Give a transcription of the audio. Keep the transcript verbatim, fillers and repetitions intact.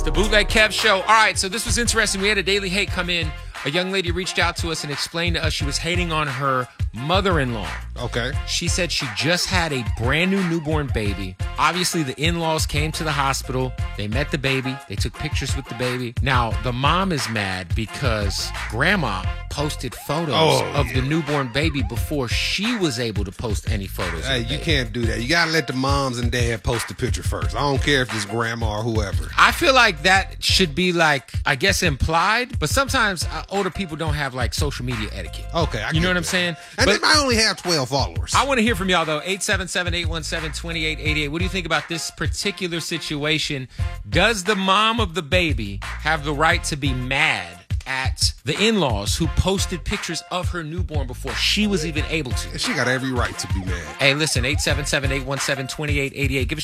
the Bootleg Kev Show. All right, so this was interesting. We had a daily hate come in. A young lady reached out to us and explained to us she was hating on her mother-in-law. Okay. She said she just had a brand new newborn baby. Obviously, the in-laws came to the hospital. They met the baby. They took pictures with the baby. Now, the mom is mad because grandma posted photos oh, of yeah. the newborn baby before she was able to post any photos. Hey, of the you baby. can't do that. You got to let the moms and dad post the picture first. I don't care if it's grandma or whoever. I feel like that should be like, I guess, implied, but sometimes uh, older people don't have like social media etiquette. Okay, I You know what that. I'm saying? And But they might only have twelve followers. I want to hear from y'all though. eight seven seven, eight one seven, two eight eight eight. What do you think about this particular situation? Does the mom of the baby have the right to be mad at the in-laws who posted pictures of her newborn before she was even able to? She got every right to be mad. Hey, listen, eight seven seven, eight one seven, two eight eight eight. Give us